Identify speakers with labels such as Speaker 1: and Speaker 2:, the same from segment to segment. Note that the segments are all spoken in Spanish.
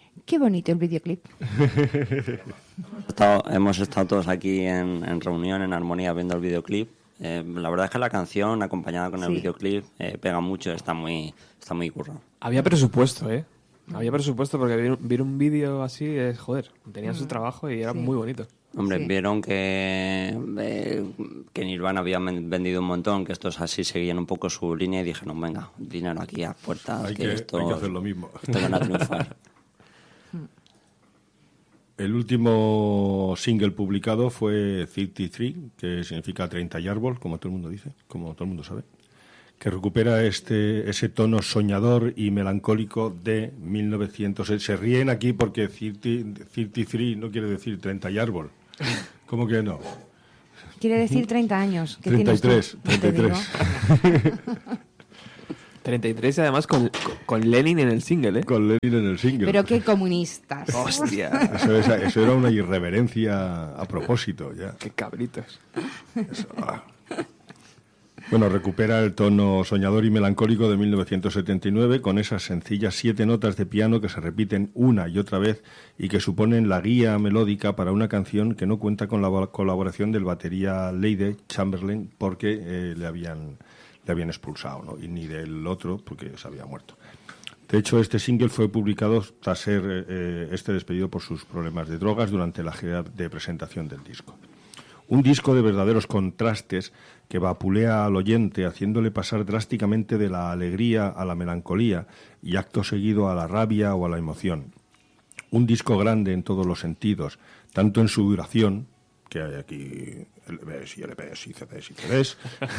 Speaker 1: Qué bonito el videoclip.
Speaker 2: Hemos estado todos aquí en reunión, en armonía, viendo el videoclip. La verdad es que la canción, acompañada con el videoclip, pega mucho, está muy currado.
Speaker 3: Había presupuesto, ¿eh? Había presupuesto porque ver un vídeo así es, joder, tenía su trabajo y era muy bonito.
Speaker 2: Hombre, vieron que Nirvana había vendido un montón, que estos así seguían un poco su línea y dijeron, venga, dinero aquí a puertas,
Speaker 4: hay que hacer lo mismo.
Speaker 2: Esto van a triunfar.
Speaker 4: El último single publicado fue 33, que significa 30 y árbol, como todo el mundo dice, como todo el mundo sabe, que recupera ese tono soñador y melancólico de 1900. Se ríen aquí porque 33 no quiere decir 30 y árbol. ¿Cómo que no?
Speaker 1: Quiere decir 30 años.
Speaker 4: 33.
Speaker 3: 33 y además con Lenin en el single, ¿eh?
Speaker 4: Con Lenin en el single.
Speaker 1: Pero qué comunistas.
Speaker 3: ¡Hostia!
Speaker 4: Eso era una irreverencia a propósito, ya.
Speaker 3: ¡Qué cabritos!
Speaker 4: Eso, Bueno, recupera el tono soñador y melancólico de 1979 con esas sencillas 7 notas de piano que se repiten una y otra vez y que suponen la guía melódica para una canción que no cuenta con la colaboración del batería Leyde Chamberlain porque le habían expulsado, ¿no? Y ni del otro porque se había muerto. De hecho, este single fue publicado tras ser despedido por sus problemas de drogas durante la gira de presentación del disco. Un disco de verdaderos contrastes que vapulea al oyente, haciéndole pasar drásticamente de la alegría a la melancolía y acto seguido a la rabia o a la emoción. Un disco grande en todos los sentidos, tanto en su duración, que hay aquí LPs y LPs y CDs y CDs,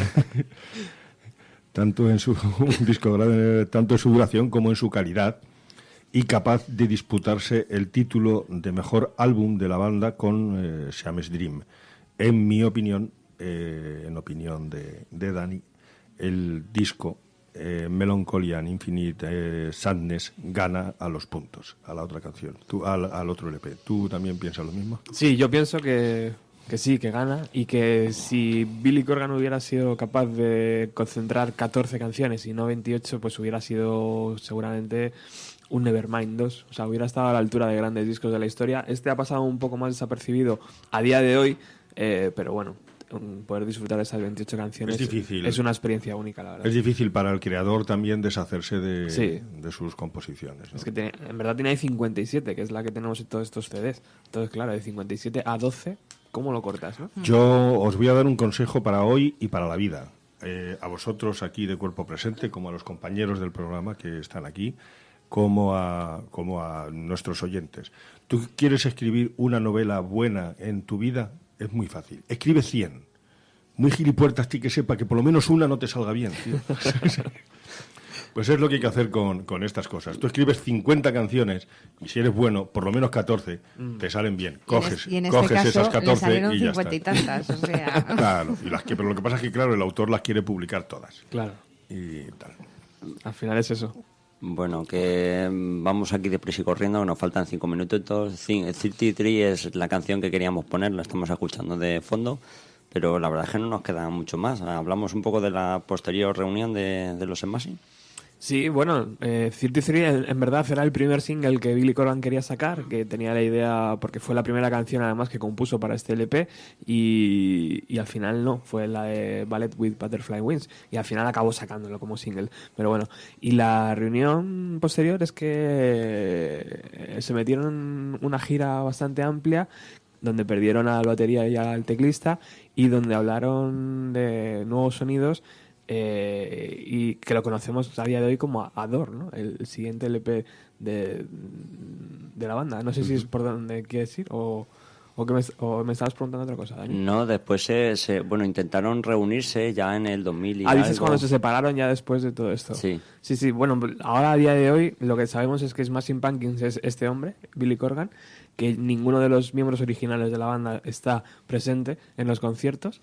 Speaker 4: un disco grande tanto en su duración como en su calidad, y capaz de disputarse el título de mejor álbum de la banda con Siamese Dream. En mi opinión, en opinión de Dani, el disco Melancholy and Infinite Sadness gana a los puntos, a la otra canción, al otro LP. ¿Tú también piensas lo mismo?
Speaker 3: Sí, yo pienso que sí, que gana, y que si Billy Corgan hubiera sido capaz de concentrar 14 canciones y no 28, pues hubiera sido seguramente un Nevermind 2. O sea, hubiera estado a la altura de grandes discos de la historia. Este ha pasado un poco más desapercibido a día de hoy, pero bueno, poder disfrutar de esas 28 canciones
Speaker 4: es difícil.
Speaker 3: Es una experiencia única, la verdad.
Speaker 4: Es difícil para el creador también deshacerse de sus composiciones, ¿no?
Speaker 3: Es que en verdad tiene ahí 57, que es la que tenemos en todos estos CDs. Entonces, claro, de 57 a 12, ¿cómo lo cortas, no?
Speaker 4: Yo os voy a dar un consejo para hoy y para la vida. A vosotros aquí de cuerpo presente, como a los compañeros del programa que están aquí, como a nuestros oyentes. ¿Tú quieres escribir una novela buena en tu vida? Es muy fácil. Escribe 100. Muy gilipuertas, ti que sepa que por lo menos una no te salga bien, tío. Pues es lo que hay que hacer con estas cosas. Tú escribes 50 canciones y si eres bueno, por lo menos 14 te salen bien. Coges
Speaker 1: caso,
Speaker 4: esas 14
Speaker 1: y ya
Speaker 4: 50
Speaker 1: está. Y tantas, o sea.
Speaker 4: Claro, pero lo que pasa es que, claro, el autor las quiere publicar todas.
Speaker 3: Claro.
Speaker 4: Y tal.
Speaker 3: Al final es eso.
Speaker 2: Bueno, que vamos aquí deprisa y corriendo, que nos faltan 5 minutos. 33 es la canción que queríamos poner, la estamos escuchando de fondo, pero la verdad es que no nos queda mucho más. Hablamos un poco de la posterior reunión de los Enmasi.
Speaker 3: Sí, bueno, 33 en verdad era el primer single que Billy Corgan quería sacar, que tenía la idea, porque fue la primera canción además que compuso para este LP, y al final no, fue la de Ballet with Butterfly Wings, y al final acabó sacándolo como single. Pero bueno, y la reunión posterior es que se metieron en una gira bastante amplia, donde perdieron al batería y al teclista, y donde hablaron de nuevos sonidos, y que lo conocemos a día de hoy como Adore, ¿no? El siguiente LP de la banda. No sé si es por donde quieres ir o me estabas preguntando otra cosa, Dani.
Speaker 2: No, después intentaron reunirse ya en el 2000 y
Speaker 3: dices
Speaker 2: algo.
Speaker 3: cuando se separaron ya después de todo esto.
Speaker 2: Sí.
Speaker 3: Sí, bueno, ahora a día de hoy lo que sabemos es que Smashing Pumpkins es este hombre, Billy Corgan, que ninguno de los miembros originales de la banda está presente en los conciertos.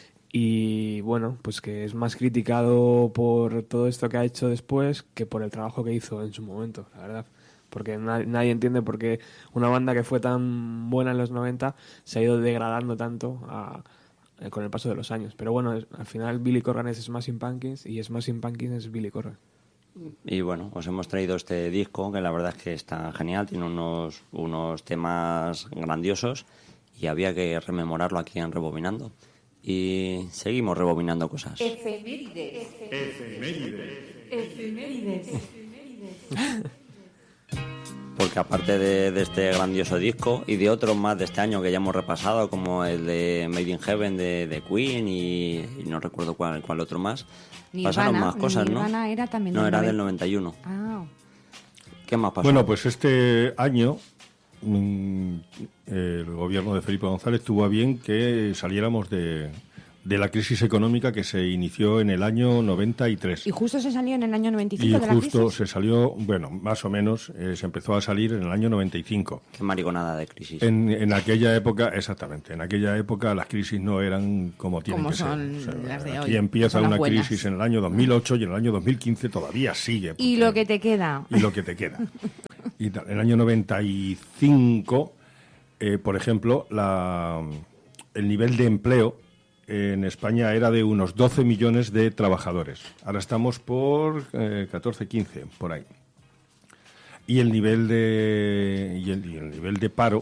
Speaker 3: Y bueno, pues que es más criticado por todo esto que ha hecho después que por el trabajo que hizo en su momento, la verdad. Porque nadie entiende por qué una banda que fue tan buena en los 90 se ha ido degradando tanto con el paso de los años. Pero bueno, al final Billy Corgan es Smashing Pumpkins y Smashing Pumpkins es Billy Corgan.
Speaker 2: Y bueno, os hemos traído este disco que la verdad es que está genial, tiene unos temas grandiosos y había que rememorarlo aquí en Rebobinando. Y seguimos rebobinando cosas. Porque aparte de este grandioso disco y de otros más de este año que ya hemos repasado, como el de Made in Heaven de Queen y no recuerdo cuál otro más, pasaron más cosas,
Speaker 1: Nirvana
Speaker 2: ¿no?
Speaker 1: Era también
Speaker 2: No,
Speaker 1: del
Speaker 2: era
Speaker 1: 90.
Speaker 2: del 91.
Speaker 1: Ah,
Speaker 2: ¿Qué más pasó?
Speaker 4: Bueno, pues este año el gobierno de Felipe González tuvo a bien que saliéramos de la crisis económica que se inició en el año 93.
Speaker 1: y justo se salió en el año 95
Speaker 4: Y
Speaker 1: de la
Speaker 4: justo
Speaker 1: crisis.
Speaker 4: se salió, bueno, más o menos, se empezó a salir en el año 95.
Speaker 2: Qué mariconada de crisis.
Speaker 4: En aquella época, exactamente, en aquella época las crisis no eran como tienen
Speaker 1: Como
Speaker 4: que
Speaker 1: son
Speaker 4: ser.
Speaker 1: las de
Speaker 4: aquí
Speaker 1: hoy,
Speaker 4: empieza
Speaker 1: son las
Speaker 4: una
Speaker 1: buenas.
Speaker 4: crisis en el año 2008 y en el año 2015 todavía sigue.
Speaker 1: Y lo que te queda.
Speaker 4: Y lo que te queda. Y tal. En el año 95, por ejemplo, el nivel de empleo en España era de unos 12 millones de trabajadores. Ahora estamos por 14, 15, por ahí. Y el nivel de el nivel de paro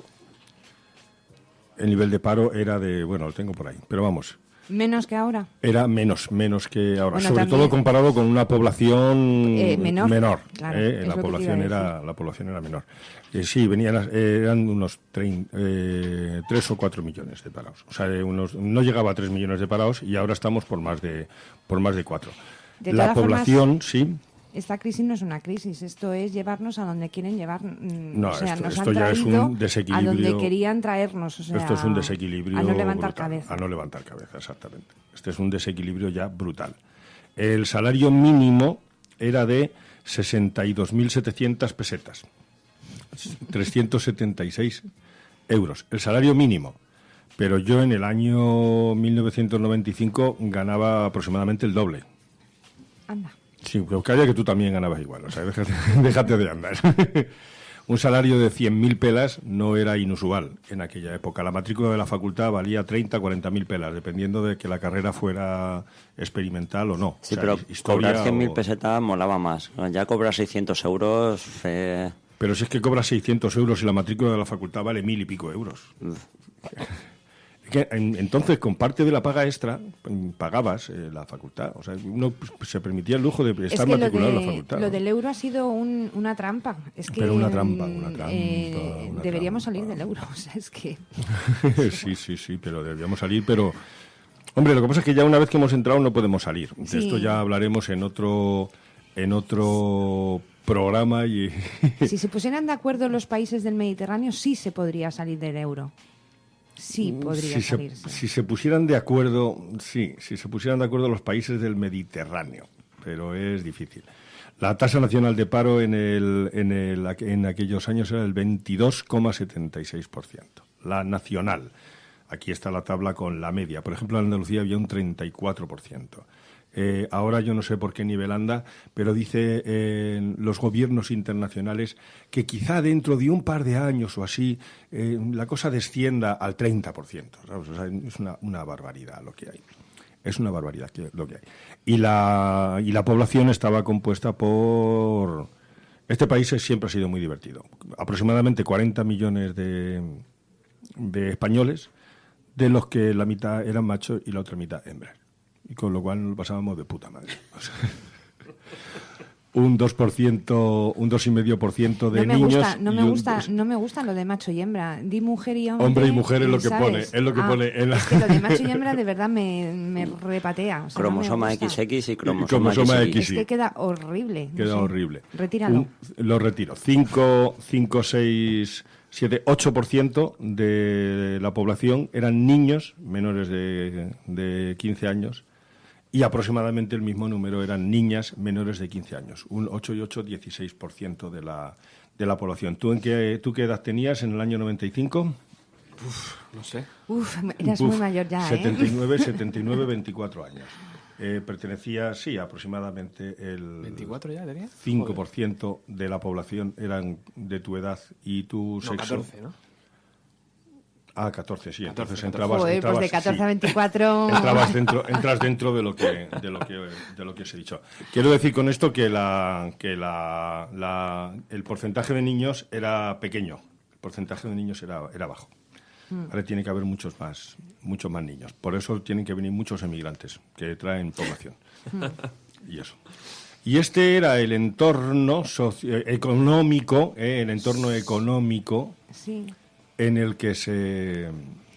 Speaker 4: era de, bueno, lo tengo por ahí, pero vamos,
Speaker 1: Menos que ahora.
Speaker 4: era menos que ahora,
Speaker 1: Bueno,
Speaker 4: sobre
Speaker 1: también-
Speaker 4: todo comparado con una población
Speaker 1: menor. Claro, es
Speaker 4: la
Speaker 1: lo que te
Speaker 4: población
Speaker 1: iba a
Speaker 4: la población era menor. Sí, eran unos 3 o 4 millones de parados. O sea, no llegaba a 3 millones de parados y ahora estamos por más de 4.
Speaker 1: De
Speaker 4: La
Speaker 1: todas formas,
Speaker 4: población, sí.
Speaker 1: Esta crisis no es una crisis, esto es llevarnos a donde quieren llevar.
Speaker 4: No,
Speaker 1: o sea,
Speaker 4: esto
Speaker 1: nos han
Speaker 4: ya es un
Speaker 1: traído
Speaker 4: desequilibrio.
Speaker 1: a donde querían traernos. O sea,
Speaker 4: Esto es un desequilibrio
Speaker 1: a no levantar
Speaker 4: brutal,
Speaker 1: cabeza.
Speaker 4: a no levantar cabeza, exactamente. Este es un desequilibrio ya brutal. El salario mínimo era de 62.700 pesetas, 376 euros. El salario mínimo. Pero yo en el año 1995 ganaba aproximadamente el doble.
Speaker 1: Anda.
Speaker 4: Sí, pero calla que tú también ganabas igual, o sea, déjate de andar. Un salario de 100.000 pelas no era inusual en aquella época. La matrícula de la facultad valía 30, 40.000 pelas, dependiendo de que la carrera fuera experimental o no.
Speaker 2: Sí,
Speaker 4: O sea,
Speaker 2: pero
Speaker 4: historia
Speaker 2: cobrar 100.000
Speaker 4: o-
Speaker 2: pesetas molaba más. Ya cobrar 600 euros...
Speaker 4: Pero si es que cobras 600 euros y la matrícula de la facultad vale 1.000 y pico euros. Es que, entonces, con parte de la paga extra, pagabas la facultad. O sea, uno se permitía el lujo de
Speaker 1: Es
Speaker 4: estar
Speaker 1: que
Speaker 4: matriculado en la facultad.
Speaker 1: lo
Speaker 4: ¿no?
Speaker 1: del euro ha sido una trampa. Es que,
Speaker 4: Pero una trampa, una
Speaker 1: deberíamos
Speaker 4: trampa.
Speaker 1: salir del euro. O sea, es que...
Speaker 4: sí, pero debíamos salir, pero... Hombre, lo que pasa es que ya una vez que hemos entrado no podemos salir. De
Speaker 1: Sí.
Speaker 4: esto ya hablaremos en otro programa y...
Speaker 1: Si se pusieran de acuerdo los países del Mediterráneo, sí se podría salir del euro. Sí podría salirse.
Speaker 4: Si se pusieran de acuerdo, sí, si se pusieran de acuerdo los países del Mediterráneo, pero es difícil. La tasa nacional de paro en aquellos años era del 22,76%. La nacional. Aquí está la tabla con la media. Por ejemplo, en Andalucía había un 34%. Ahora yo no sé por qué nivel anda, pero dice los gobiernos internacionales que quizá dentro de un par de años o así la cosa descienda al 30%. ¿Sabes? O sea, es una barbaridad lo que hay. Es una barbaridad lo que hay. Y la población estaba compuesta por... Este país siempre ha sido muy divertido. Aproximadamente 40 millones de españoles, de los que la mitad eran machos y la otra mitad hembras. Y con lo cual nos lo pasábamos de puta madre. O sea, un 2%, un 2,5% de niños.
Speaker 1: No me gusta lo de macho y hembra. Di mujer y hombre.
Speaker 4: Hombre y mujer es lo que
Speaker 1: ¿sabes?
Speaker 4: pone. Es lo que pone en la...
Speaker 1: Es que lo de macho y hembra de verdad me repatea. O sea,
Speaker 2: cromosoma
Speaker 1: no me gusta.
Speaker 2: XX y cromosoma
Speaker 4: cromosoma
Speaker 2: XX.
Speaker 1: Es que queda horrible. no
Speaker 4: Queda
Speaker 1: sé.
Speaker 4: horrible.
Speaker 1: Retíralo.
Speaker 4: Lo retiro. 5, 6, 7, 8% de la población eran niños menores de 15 años y aproximadamente el mismo número eran niñas menores de 15 años. Un 8 y 8, 16% de la población. ¿Tú qué edad tenías en el año 95?
Speaker 3: No sé.
Speaker 1: Uf, eras muy mayor ya,
Speaker 4: 79, 24 años. Pertenecía, sí, aproximadamente el
Speaker 3: 24 ya tenía.
Speaker 4: 5% de la población eran de tu edad y tu
Speaker 3: No,
Speaker 4: sexo.
Speaker 3: 14, ¿no?
Speaker 4: Ah, 14, sí.
Speaker 3: 14,
Speaker 4: Entonces
Speaker 3: 14.
Speaker 4: entrabas,
Speaker 1: Joder,
Speaker 4: entrabas,
Speaker 1: pues de 14
Speaker 4: sí.
Speaker 1: a 24...
Speaker 4: Entras dentro de lo que os he dicho. Quiero decir con esto que el porcentaje de niños era pequeño. El porcentaje de niños era bajo. Ahora tiene que haber muchos más niños. Por eso tienen que venir muchos emigrantes que traen población. Y eso. Y este era el entorno económico,
Speaker 1: Sí.
Speaker 4: en el que se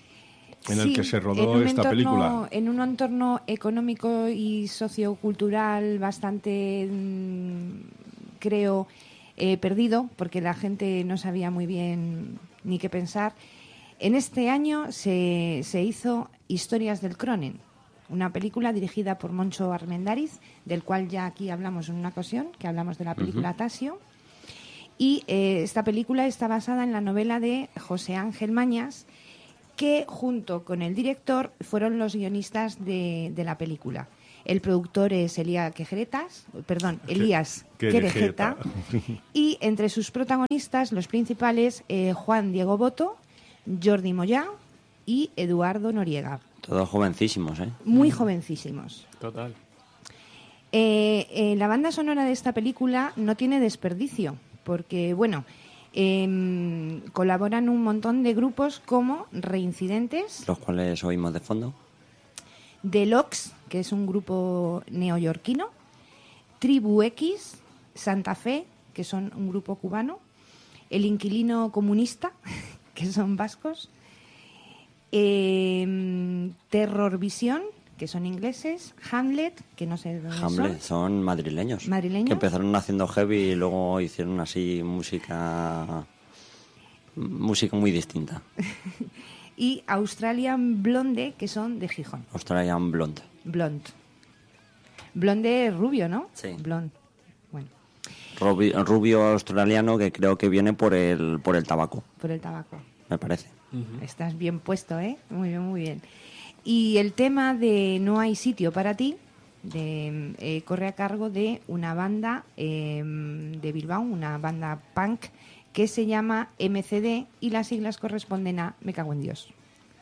Speaker 4: rodó esta película.
Speaker 1: En un entorno económico y sociocultural bastante, creo, perdido, porque la gente no sabía muy bien ni qué pensar. En este año se hizo Historias del Cronen, una película dirigida por Moncho Armendáriz, del cual ya aquí hablamos en una ocasión, que hablamos de la película Tasio. Y esta película está basada en la novela de José Ángel Mañas, que junto con el director fueron los guionistas de la película. El productor es Elías Querejeta. Y entre sus protagonistas, los principales, Juan Diego Boto, Jordi Moyá y Eduardo Noriega.
Speaker 2: Todos jovencísimos, ¿eh?
Speaker 1: Muy jovencísimos.
Speaker 3: Total.
Speaker 1: La banda sonora de esta película no tiene desperdicio, porque, bueno, colaboran un montón de grupos como Reincidentes,
Speaker 2: Los cuales oímos de fondo.
Speaker 1: Deluxe, que es un grupo neoyorquino, Tribu X, Santa Fe, que son un grupo cubano, El Inquilino Comunista, que son vascos, Terror Visión, que son ingleses, Hamlet, que no sé de dónde
Speaker 2: Hamlet, son madrileños.
Speaker 1: ¿Madrileños?
Speaker 2: Que empezaron haciendo heavy y luego hicieron así música muy distinta.
Speaker 1: y Australian Blonde, que son de Gijón.
Speaker 2: Australian Blonde.
Speaker 1: Blonde es rubio, ¿no?
Speaker 2: Sí.
Speaker 1: Blonde. Bueno,
Speaker 2: Rubio australiano que creo que viene por el tabaco,
Speaker 1: por el tabaco.
Speaker 2: me parece.
Speaker 1: Estás bien puesto, ¿eh? Muy bien, muy bien. Y el tema de No hay sitio para ti corre a cargo de una banda de Bilbao, una banda punk que se llama MCD y las siglas corresponden a Me cago en Dios.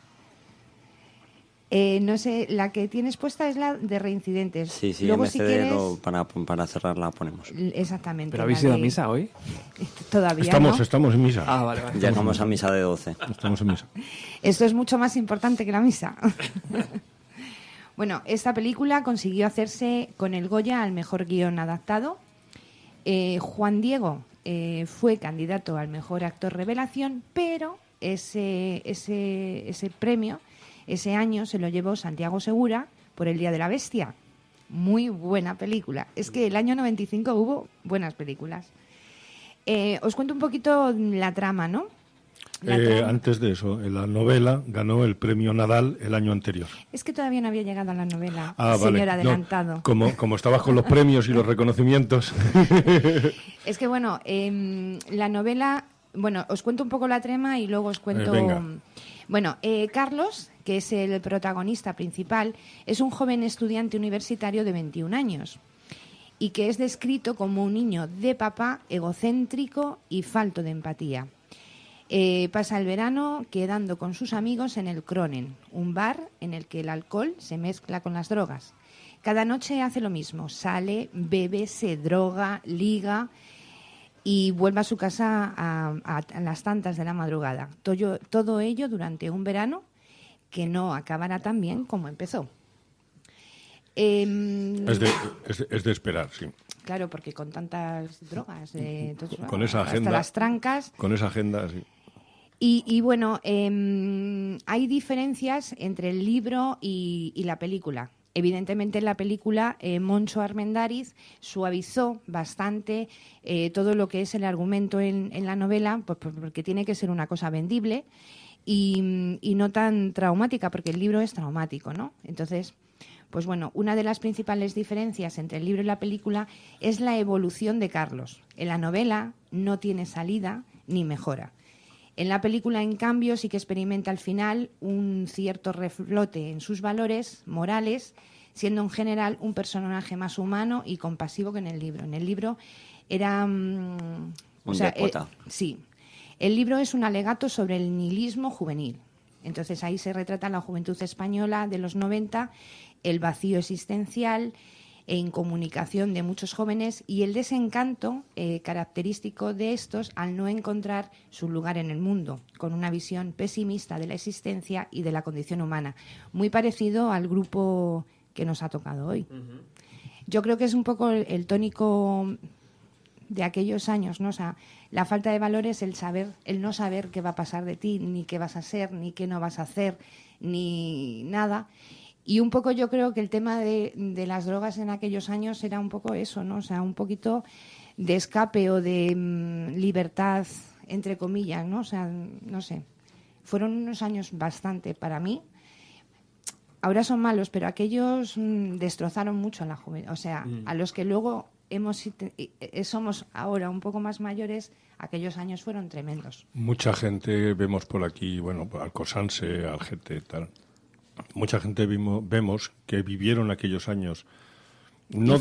Speaker 1: No sé, la que tienes puesta es la de Reincidentes.
Speaker 2: Sí,
Speaker 1: Luego,
Speaker 2: MCD
Speaker 1: si quieres,
Speaker 2: para cerrar la ponemos.
Speaker 1: exactamente.
Speaker 3: ¿Pero
Speaker 1: la
Speaker 3: habéis ido a
Speaker 1: de-
Speaker 3: misa hoy?
Speaker 1: Todavía
Speaker 4: Estamos en
Speaker 1: no.
Speaker 4: misa.
Speaker 3: Ah, vale.
Speaker 2: Llegamos a misa de 12.
Speaker 4: Estamos en misa.
Speaker 1: Esto es mucho más importante que la misa. Bueno, esta película consiguió hacerse con el Goya al mejor guión adaptado. Juan Diego fue candidato al mejor actor revelación, pero ese premio, ese año, se lo llevó Santiago Segura por El Día de la Bestia. Muy buena película. Es que el año 95 hubo buenas películas. Os cuento un poquito la trama, ¿no?
Speaker 4: Antes de eso, en la novela ganó el premio Nadal el año anterior.
Speaker 1: Es que todavía no había llegado a la novela,
Speaker 4: Vale.
Speaker 1: señor
Speaker 4: No,
Speaker 1: adelantado.
Speaker 4: como estabas con los premios y los reconocimientos.
Speaker 1: Es que, bueno, la novela... Bueno, os cuento un poco la trama y luego os cuento...
Speaker 4: Venga.
Speaker 1: Bueno, Carlos, que es el protagonista principal, es un joven estudiante universitario de 21 años y que es descrito como un niño de papá egocéntrico y falto de empatía. Pasa el verano quedando con sus amigos en el Cronen, un bar en el que el alcohol se mezcla con las drogas. Cada noche hace lo mismo, sale, bebe, se droga, liga y vuelve a su casa a las tantas de la madrugada. Todo ello durante un verano que no acabará tan bien como empezó.
Speaker 4: Es de esperar, sí.
Speaker 1: Claro, porque con tantas drogas,
Speaker 4: Con esa
Speaker 1: hasta
Speaker 4: agenda.
Speaker 1: las trancas...
Speaker 4: Con esa agenda, sí.
Speaker 1: Y bueno, hay diferencias entre el libro y la película. Evidentemente en la película Moncho Armendáriz suavizó bastante todo lo que es el argumento en la novela, pues porque tiene que ser una cosa vendible y no tan traumática, porque el libro es traumático, ¿no? Entonces, pues bueno, una de las principales diferencias entre el libro y la película es la evolución de Carlos. En la novela no tiene salida ni mejora. En la película, en cambio, sí que experimenta al final un cierto reflote en sus valores morales, siendo en general un personaje más humano y compasivo que en el libro. En el libro era...
Speaker 2: Un déspota.
Speaker 1: sí. El libro es un alegato sobre el nihilismo juvenil. Entonces ahí se retrata la juventud española de los 90, el vacío existencial e incomunicación de muchos jóvenes y el desencanto característico de estos al no encontrar su lugar en el mundo, con una visión pesimista de la existencia y de la condición humana. Muy parecido al grupo que nos ha tocado hoy. Uh-huh. Yo creo que es un poco el tónico de aquellos años, ¿no? O sea, la falta de valores, el no saber qué va a pasar de ti, ni qué vas a ser, ni qué no vas a hacer, ni nada. Y un poco yo creo que el tema de las drogas en aquellos años era un poco eso, ¿no? O sea, un poquito de escape o de libertad, entre comillas, ¿no? O sea, no sé. Fueron unos años bastante para mí. Ahora son malos, pero aquellos destrozaron mucho a la juventud. O sea, a los que luego somos ahora un poco más mayores, aquellos años fueron tremendos.
Speaker 4: Mucha gente vemos por aquí, bueno, al Cosanse, al GT, tal. Mucha gente vemos que vivieron aquellos años no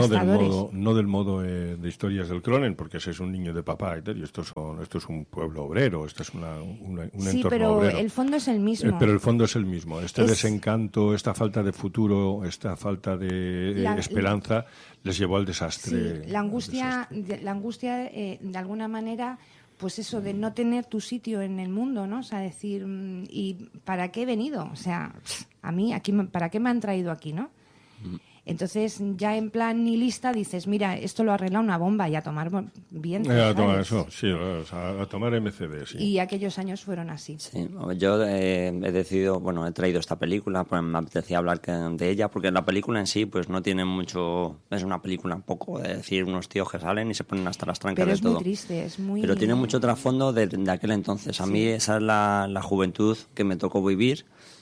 Speaker 4: del modo de Historias del Cronen, porque ese es un niño de papá y tal, y esto es un pueblo obrero, esto es un entorno
Speaker 1: pero
Speaker 4: obrero.
Speaker 1: El fondo es el mismo.
Speaker 4: Pero el fondo es el mismo. desencanto, esta falta de futuro, esta falta de esperanza les llevó al desastre.
Speaker 1: Sí, la angustia de alguna manera, pues eso, de no tener tu sitio en el mundo, ¿no? O sea, decir, ¿y para qué he venido? O sea, a mí, ¿para qué me han traído aquí, no? Entonces, ya en plan nihilista dices, mira, esto lo arregla una bomba y a tomar viento.
Speaker 4: A tomar eso, sí, a tomar MCD, sí.
Speaker 1: Y aquellos años fueron así.
Speaker 2: Sí, yo he decidido, he traído esta película, pues me apetecía hablar de ella, porque la película en sí, pues no tiene mucho, es una película un poco de decir unos tíos que salen y se ponen hasta las trancas de todo.
Speaker 1: Pero es muy triste, es muy...
Speaker 2: Pero tiene mucho trasfondo de aquel entonces. A mí esa es la juventud que me tocó vivir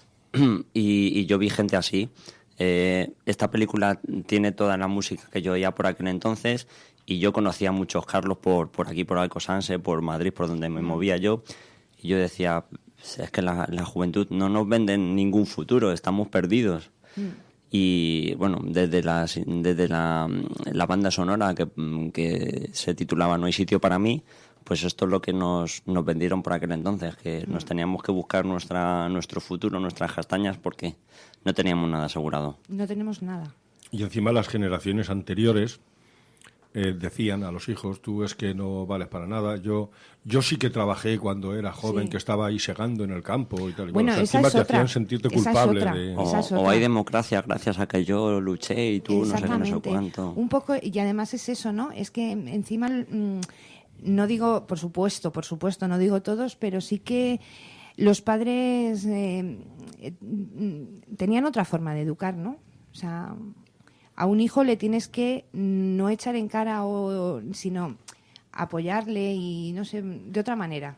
Speaker 2: y yo vi gente así. Esta película tiene toda la música que yo oía por aquel entonces y yo conocía a muchos Carlos por aquí, por Alcosanse, por Madrid, por donde me movía yo, y yo decía, es que la juventud no nos venden ningún futuro, estamos perdidos. Y bueno, desde la banda sonora que se titulaba No hay sitio para mí, pues esto es lo que nos vendieron por aquel entonces, que nos teníamos que buscar nuestro futuro, nuestras castañas, porque no teníamos nada asegurado.
Speaker 1: No tenemos nada.
Speaker 4: Y encima las generaciones anteriores decían a los hijos, tú es que no vales para nada. Yo sí que trabajé cuando era joven, que estaba ahí segando en el campo y tal.
Speaker 1: Bueno,
Speaker 4: o sea,
Speaker 1: esa
Speaker 4: encima
Speaker 1: es
Speaker 4: te
Speaker 1: otra.
Speaker 4: hacían sentirte culpable.
Speaker 2: O hay democracia gracias a que yo luché y tú no sé qué, no sé cuánto.
Speaker 1: Un poco, y además es eso, ¿no? Es que encima... no digo, por supuesto, no digo todos, pero sí que los padres tenían otra forma de educar, ¿no? O sea, a un hijo le tienes que no echar en cara, sino apoyarle y, no sé, de otra manera.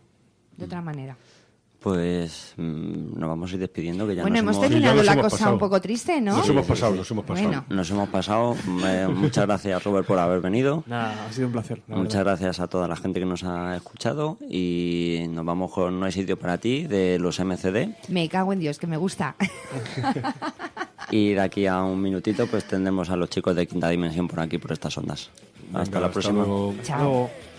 Speaker 2: Pues nos vamos a ir despidiendo, que ya
Speaker 1: hemos terminado la cosa un poco triste, ¿no?
Speaker 4: Nos hemos pasado.
Speaker 1: Bueno.
Speaker 2: Nos hemos pasado. Muchas gracias, Robert, por haber venido.
Speaker 3: Nada, ha sido un placer.
Speaker 2: Muchas gracias a toda la gente que nos ha escuchado y nos vamos con No hay sitio para ti, de los MCD.
Speaker 1: Me cago en Dios, que me gusta.
Speaker 2: Y de aquí a un minutito pues tendremos a los chicos de Quinta Dimensión por aquí, por estas ondas. Hasta la próxima.
Speaker 4: Luego.
Speaker 1: Chao.